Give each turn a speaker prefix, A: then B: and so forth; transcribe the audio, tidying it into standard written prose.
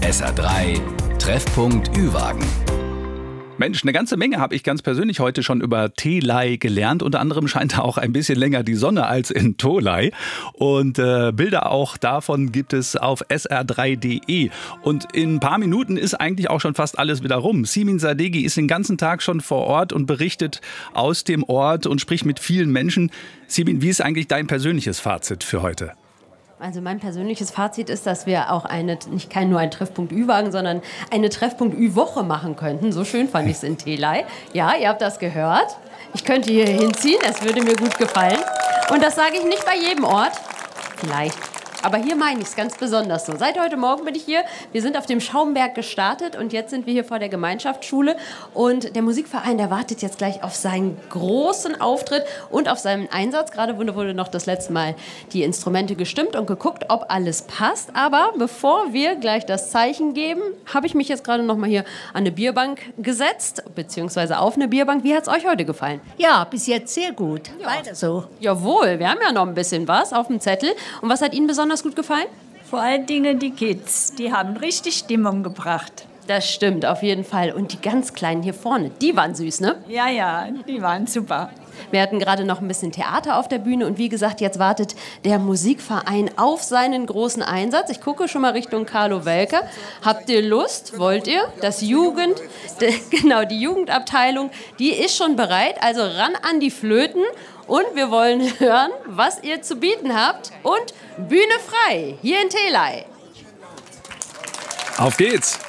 A: SR3 Treffpunkt Ü-Wagen.
B: Mensch, eine ganze Menge habe ich ganz persönlich heute schon über Telei gelernt. Unter anderem scheint da auch ein bisschen länger die Sonne als in Tolai. Und Bilder auch davon gibt es auf sr3.de. Und in ein paar Minuten ist eigentlich auch schon fast alles wieder rum. Simin Sadeghi ist den ganzen Tag schon vor Ort und berichtet aus dem Ort und spricht mit vielen Menschen. Simin, wie ist eigentlich dein persönliches Fazit für heute?
C: Also mein persönliches Fazit ist, dass wir auch nicht nur einen Treffpunkt Ü-Wagen, sondern eine Treffpunkt Ü-Woche machen könnten. So schön fand ich es in Telei. Ja, ihr habt das gehört. Ich könnte hier hinziehen, es würde mir gut gefallen. Und das sage ich nicht bei jedem Ort. Vielleicht. Aber hier meine ich es ganz besonders so. Seit heute Morgen bin ich hier. Wir sind auf dem Schaumberg gestartet und jetzt sind wir hier vor der Gemeinschaftsschule. Und der Musikverein, der wartet jetzt gleich auf seinen großen Auftritt und auf seinen Einsatz. Gerade wurde noch das letzte Mal die Instrumente gestimmt und geguckt, ob alles passt. Aber bevor wir gleich das Zeichen geben, habe ich mich jetzt gerade noch mal hier an eine Bierbank gesetzt, beziehungsweise auf eine Bierbank. Wie hat es euch heute gefallen?
D: Ja, bis jetzt sehr gut. Ja. Weiter so.
C: Jawohl, wir haben ja noch ein bisschen was auf dem Zettel. Und was hat Ihnen besonders gut gefallen?
D: Vor allen Dingen die Kids, die haben richtig Stimmung gebracht.
C: Das stimmt, auf jeden Fall. Und die ganz Kleinen hier vorne, die waren süß, ne?
D: Ja, die waren super.
C: Wir hatten gerade noch ein bisschen Theater auf der Bühne und wie gesagt, jetzt wartet der Musikverein auf seinen großen Einsatz. Ich gucke schon mal Richtung Carlo Welker. Habt ihr Lust? Wollt ihr? Die Jugendabteilung, die ist schon bereit. Also ran an die Flöten und wir wollen hören, was ihr zu bieten habt. Und Bühne frei, hier in Telei.
B: Auf geht's!